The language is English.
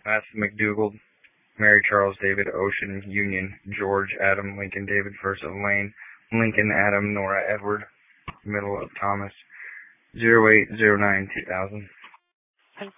Matthew McDougald, Mary Charles David Ocean Union, George Adam Lincoln David First of Lane, Lincoln Adam Nora Edward, middle of Thomas, 0809-2000.